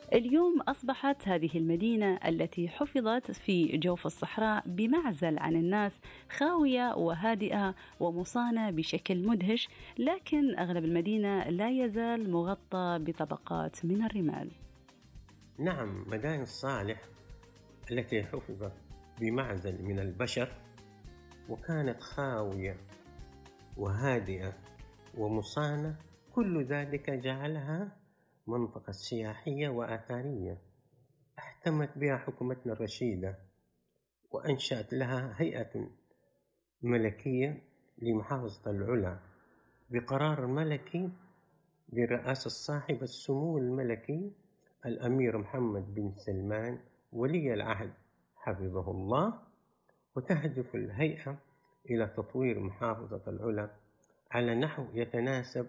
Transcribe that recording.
اليوم أصبحت هذه المدينة التي حفظت في جوف الصحراء بمعزل عن الناس خاوية وهادئة ومصانة بشكل مدهش، لكن أغلب المدينة لا يزال مغطى بطبقات من الرمال. نعم، مدائن صالح التي حُفظت بمعزل من البشر وكانت خاوية وهادئة ومُصانة، كل ذلك جعلها منطقة سياحية وأثرية اهتمت بها حكومتنا الرشيدة، وأنشأت لها هيئة ملكية لمحافظة العلا بقرار ملكي برئاسة صاحب السمو الملكي الأمير محمد بن سلمان ولي العهد حفظه الله. وتهدف الهيئة إلى تطوير محافظة العلا على نحو يتناسب